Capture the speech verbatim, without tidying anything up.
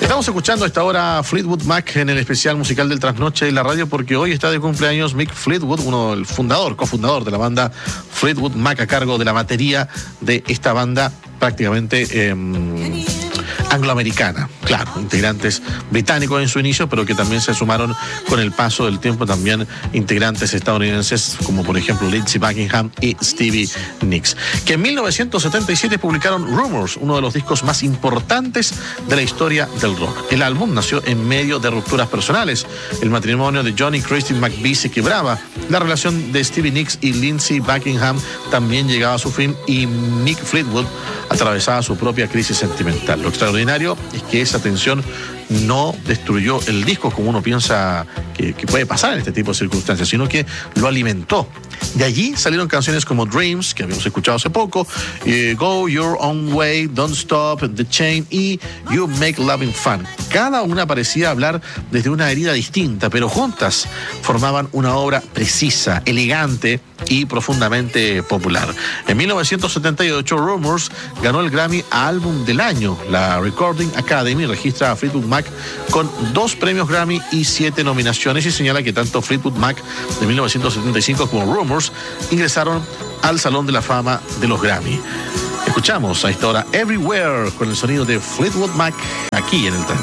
Estamos escuchando a esta hora Fleetwood Mac en el especial musical del Trasnoche de la radio, porque hoy está de cumpleaños Mick Fleetwood, uno del fundador, cofundador de la banda Fleetwood Mac, a cargo de la batería de esta banda prácticamente eh, angloamericana. Claro, integrantes británicos en su inicio, pero que también se sumaron con el paso del tiempo también integrantes estadounidenses, como por ejemplo Lindsey Buckingham y Stevie Nicks, que en mil novecientos setenta y siete publicaron Rumours, uno de los discos más importantes de la historia del rock. El álbum nació en medio de rupturas personales. El matrimonio de John y Christine McVie se quebraba. La relación de Stevie Nicks y Lindsey Buckingham también llegaba a su fin, y Mick Fleetwood atravesaba su propia crisis sentimental. Lo extraordinario es que esa tensión no destruyó el disco, como uno piensa que, que puede pasar en este tipo de circunstancias, sino que lo alimentó. De allí salieron canciones como Dreams, que habíamos escuchado hace poco, eh, Go Your Own Way, Don't Stop, The Chain y You Make Loving Fun. Cada una parecía hablar desde una herida distinta, pero juntas formaban una obra precisa, elegante y profundamente popular. En mil novecientos setenta y ocho, Rumours ganó el Grammy a Álbum del Año. La Recording Academy registra a Fleetwood Mac con dos premios Grammy y siete nominaciones, y señala que tanto Fleetwood Mac de mil novecientos setenta y cinco como Rumours ingresaron al Salón de la Fama de los Grammy. Escuchamos a esta hora Everywhere con el sonido de Fleetwood Mac aquí en el tren.